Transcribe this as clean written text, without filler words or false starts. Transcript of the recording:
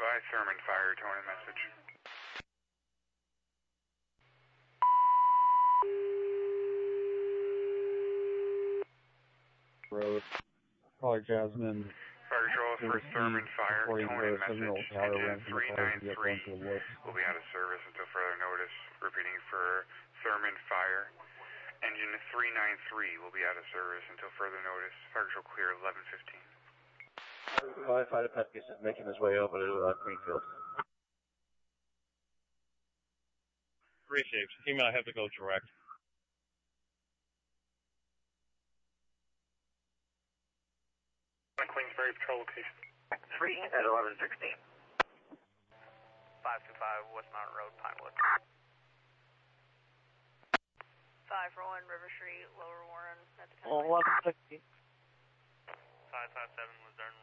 by Thurman Fire, towing message. Road. Caller Jasmine. Fire Control for Thurman Fire, towing message. Engine 393 will be out of service until further notice. Repeating for Thurman Fire. Engine 393 will be out of service until further notice. Fire Control clear 11:15. Firefighter Petkus is making his way over to Greenfield. Received. He might have to go direct. Queensbury Patrol location. 3 at 11:16. 525 West Mountain Road, Pinewood. 541 River Street, Lower Warren, at the 11:16. 557 Luzerne